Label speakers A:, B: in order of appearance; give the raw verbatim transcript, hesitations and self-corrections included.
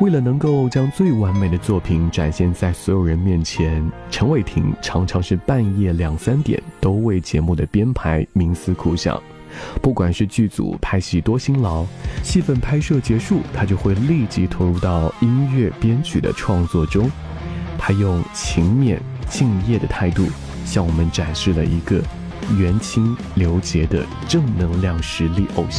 A: 为了能够将最完美的作品展现在所有人面前，陈伟霆常常是半夜两三点都为节目的编排冥思苦想。不管是剧组拍戏多辛劳，戏份拍摄结束，他就会立即投入到音乐编曲的创作中。他用勤勉敬业的态度向我们展示了一个元青刘杰的正能量实力偶像。